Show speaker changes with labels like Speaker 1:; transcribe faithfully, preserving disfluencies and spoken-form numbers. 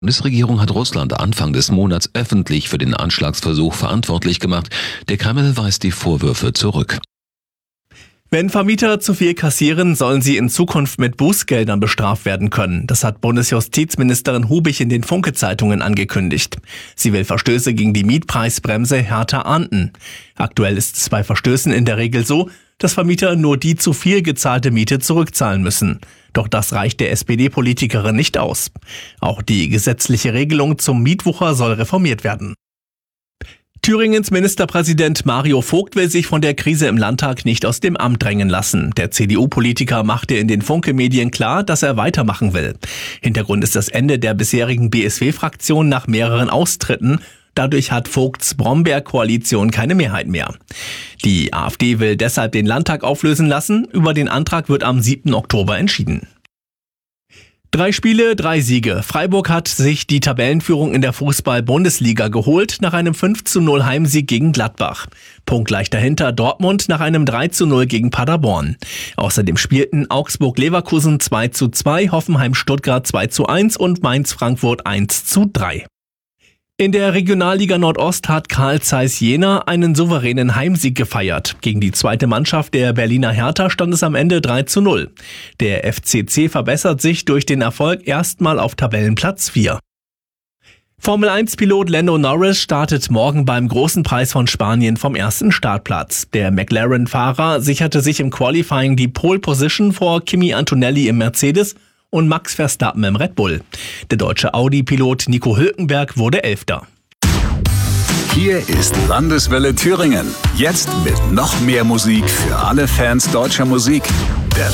Speaker 1: Die Bundesregierung hat Russland Anfang des Monats öffentlich für den Anschlagsversuch verantwortlich gemacht. Der Kreml weist die Vorwürfe zurück.
Speaker 2: Wenn Vermieter zu viel kassieren, sollen sie in Zukunft mit Bußgeldern bestraft werden können. Das hat Bundesjustizministerin Hubich in den Funke-Zeitungen angekündigt. Sie will Verstöße gegen die Mietpreisbremse härter ahnden. Aktuell ist es bei Verstößen in der Regel so, dass Vermieter nur die zu viel gezahlte Miete zurückzahlen müssen. Doch das reicht der S P D-Politikerin nicht aus. Auch die gesetzliche Regelung zum Mietwucher soll reformiert werden. Thüringens Ministerpräsident Mario Vogt will sich von der Krise im Landtag nicht aus dem Amt drängen lassen. Der C D U-Politiker machte in den Funke-Medien klar, dass er weitermachen will. Hintergrund ist das Ende der bisherigen B S W-Fraktion nach mehreren Austritten. Dadurch hat Vogts Brombeer-Koalition keine Mehrheit mehr. Die AfD will deshalb den Landtag auflösen lassen. Über den Antrag wird am siebten Oktober entschieden. Drei Spiele, drei Siege. Freiburg hat sich die Tabellenführung in der Fußball-Bundesliga geholt nach einem fünf zu null Heimsieg gegen Gladbach. Punktgleich dahinter Dortmund nach einem drei zu null gegen Paderborn. Außerdem spielten Augsburg-Leverkusen zwei zu zwei, Hoffenheim-Stuttgart zwei zu eins und Mainz-Frankfurt eins zu drei. In der Regionalliga Nordost hat Carl Zeiss Jena einen souveränen Heimsieg gefeiert. Gegen die zweite Mannschaft der Berliner Hertha stand es am Ende drei zu null. Der F C C verbessert sich durch den Erfolg erstmal auf Tabellenplatz vier. Formel eins Pilot Lando Norris startet morgen beim Großen Preis von Spanien vom ersten Startplatz. Der McLaren-Fahrer sicherte sich im Qualifying die Pole Position vor Kimi Antonelli im Mercedes und Max Verstappen im Red Bull. Der deutsche Audi-Pilot Nico Hülkenberg wurde Elfter.
Speaker 3: Hier ist Landeswelle Thüringen. Jetzt mit noch mehr Musik für alle Fans deutscher Musik.